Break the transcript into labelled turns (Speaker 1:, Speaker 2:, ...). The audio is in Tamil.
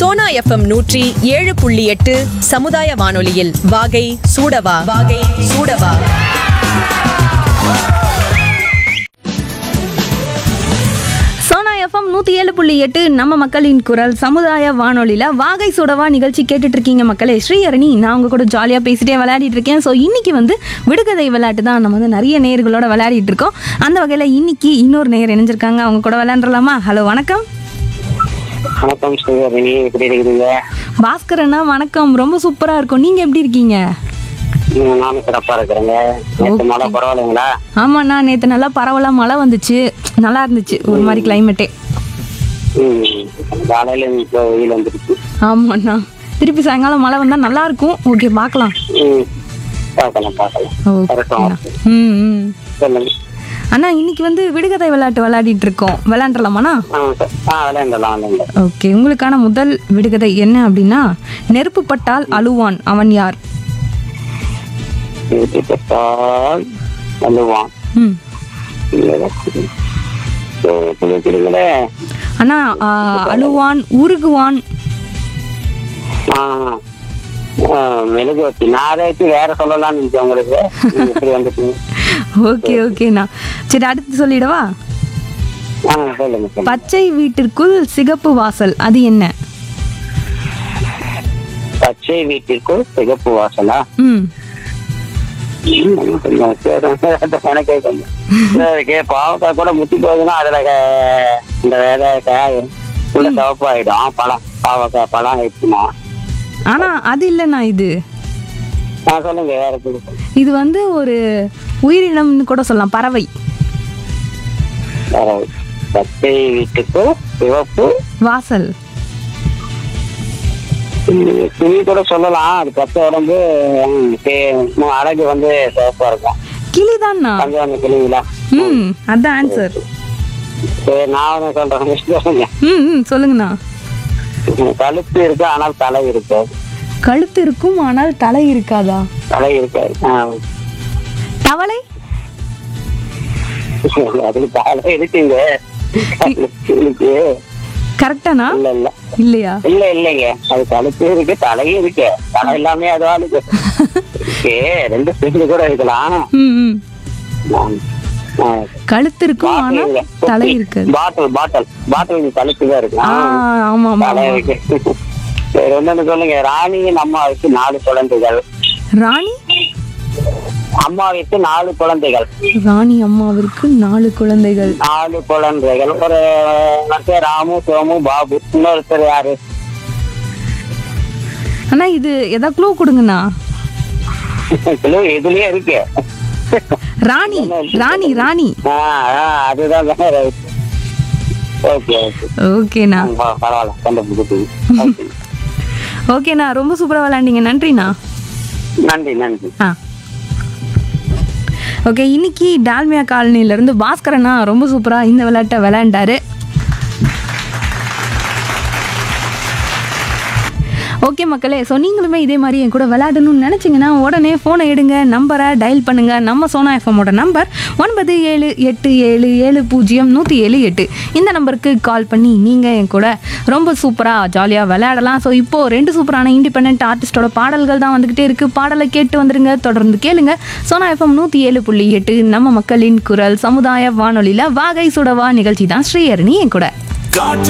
Speaker 1: சோனா எஃப்எம் 107.8 சமுதாய வானொலியில் வாகை சூடவா வாகை சூடவா.
Speaker 2: சோனா எஃப்எம் 107.8 நம்ம மக்களின் குரல் சமுதாய வானொலியில் வாகை சுடவா நிகழ்ச்சி கேட்டுட்டு இருக்கீங்க மக்களே. ஸ்ரீஹரணி நான் உங்க கூட ஜாலியாக பேசிட்டே விளையாடிட்டு இருக்கேன். ஸோ இன்னைக்கு விடுகதை விளையாட்டு தான் நம்ம நிறைய நேயர்களோட விளையாடிட்டு இருக்கோம். அந்த வகையில் இன்னைக்கு இன்னொரு நேயர் இணைஞ்சிருக்காங்க. அவங்க கூட விளையாண்டுலாமா? ஹலோ, வணக்கம்.
Speaker 3: வணக்கம் ஸ்ரீஹரணி, எப்படி இருக்கிறீங்க?
Speaker 2: பாஸ்கரண்ணா வணக்கம். ரொம்ப சூப்பரா இருக்கும். நீங்க எப்படி இருக்கீங்க?
Speaker 3: நானும் சிறப்பா இருக்கிறேங்க. நேற்று மழை பரவாயில்லைங்களா?
Speaker 2: ஆமாண்ணா, நேற்று நல்லா பரவலாக மழை வந்துச்சு. நல்லா இருந்துச்சு ஒரு மாதிரி கிளைமேட்டே.
Speaker 3: காலையில இப்போ வெயில் வந்துருச்சு.
Speaker 2: ஆமாண்ணா, திருப்பி சாயங்காலம் மழை வந்தால் நல்லா இருக்கும். ஓகே, பார்க்கலாம்.
Speaker 3: பார்க்கலாம்.
Speaker 2: ஓகேண்ணா.
Speaker 3: சொல்லுங்க
Speaker 2: அண்ணா, இன்னைக்கு விடுகதை விளையாட்டு விளையாடிட்டு இருக்கோம். விளையாண்டுலாமாண்ணா?
Speaker 3: விளையாண்டலாம்.
Speaker 2: ஓகே, உங்களுக்கான முதல் விடுகதை என்ன அப்படின்னா, நெருப்பு பட்டால் அழுவான், அவன் யார்?
Speaker 3: வந்துவான்.
Speaker 2: அண்ணா, அழுவான், உருகுவான்.
Speaker 3: மெழுகுவத்தி. நான் அதை வச்சு வேற சொல்லலாம்னு நினைச்சேன் உங்களுக்கு. இப்படி வந்துட்டீங்க.
Speaker 2: ஓகே ஓகேண்ணா, சரி அடுத்து சொல்லிடவா?
Speaker 3: சொல்லுங்க.
Speaker 2: பச்சை வீட்டிற்குள் சிகப்பு வாசல், அது என்ன?
Speaker 3: பச்சை வீட்டிற்குள் சிகப்பு வாசலா? பாவக்காய் கூட முத்தி போகுதுன்னா அதுல இந்த வேலை உள்ள சிவப்பாயிடும். பழம், பாவக்காய் பழம் இருக்குமா?
Speaker 2: ஆனா அது இல்லைண்ணா. இது
Speaker 3: சொல்லுங்க வேற.
Speaker 2: இது ஒரு உயிரினம்னு கூட சொல்லலாம், பறவை.
Speaker 3: பச்சை வீட்டுக்கு சிவப்பு
Speaker 2: வாசல்.
Speaker 3: துணி கூட சொல்லலாம். அது பச்சை உடம்பு, அழகு சிவப்பா இருக்கும்.
Speaker 2: கிளிதான்ண்ணா.
Speaker 3: கிளிங்களா?
Speaker 2: அதான் ஆன்சர்.
Speaker 3: சரி, நான் சொல்றேன்.
Speaker 2: சொல்லுங்கண்ணா.
Speaker 3: கழுத்து இருக்கு ஆனால் தலை இருக்காது.
Speaker 2: கழுத்து இருக்கும் ஆனால் தலை இருக்காதா?
Speaker 3: தலை இருக்காது.
Speaker 2: தவளை.
Speaker 3: அதுக்கு தலை இருக்குங்க.
Speaker 2: கரெக்டாண்ணா? இல்லையா?
Speaker 3: இல்லைங்க, அது கழுத்து இருக்கு தலையும் இருக்கு. தலை எல்லாமே அதுவாக இருக்கு. ரெண்டு சேர்ந்து கூட இருக்கலாம்.
Speaker 2: கழுத்து இருக்கும் ஆனா தலை இருக்கு.
Speaker 3: பாட்டில் கழுத்துதான் இருக்கு.
Speaker 2: ஆமா
Speaker 3: தலை இருக்கு. சரி, ஒண்ணு சொல்லுங்க. ராணியின் அம்மாவுக்கு 4 குழந்தைகள்.
Speaker 2: ராணி
Speaker 3: அம்மாவிற்கு 4 குழந்தைகள்.
Speaker 2: ராணி அம்மாவிற்கு 4 குழந்தைகள்.
Speaker 3: 4 குழந்தைகள். ஒரு ராமு, சோமு, பாபு. இன்னொருத்தர் யாரு?
Speaker 2: அண்ணா, இது எதா க்ளூ கொடுங்கண்ணா.
Speaker 3: இதுலயே இருக்கு.
Speaker 2: ராணி ராணி ராணி.
Speaker 3: அதுதான்.
Speaker 2: ஓகேண்ணா,
Speaker 3: பரவாயில்ல, கண்டுபிடிச்சு.
Speaker 2: ஓகேண்ணா, ரொம்ப சூப்பரா விளையாண்டீங்க. நன்றிண்ணா.
Speaker 3: நன்றி.
Speaker 2: ஓகே, இன்னைக்கு டால்மியா காலனியிலேருந்து பாஸ்கரண்ணா ரொம்ப சூப்பராக இந்த விளையாட்டை விளையாண்டாரு. ஓகே மக்களே, ஸோ நீங்களுமே இதே மாதிரி என் கூட விளையாடணும்னு நினச்சிங்கன்னா உடனே ஃபோனை எடுங்க, நம்பரை டயல் பண்ணுங்கள். நம்ம சோனா எஃப்எம்மோட நம்பர் 9787700178. இந்த நம்பருக்கு கால் பண்ணி நீங்கள் என் கூட ரொம்ப சூப்பராக ஜாலியாக விளையாடலாம். ஸோ இப்போது 2 சூப்பரான இண்டிபெண்ட் ஆர்டிஸ்டோட பாடல்கள் தான் வந்துக்கிட்டே இருக்குது. பாடலை கேட்டு வந்துருங்க, தொடர்ந்து கேளுங்க. சோனா எஃப்எம் 107.8 நம்ம மக்களின் குரல் சமுதாய வானொலியில் வாகை சுடவா நிகழ்ச்சி தான். ஸ்ரீஹரணி என் கூட.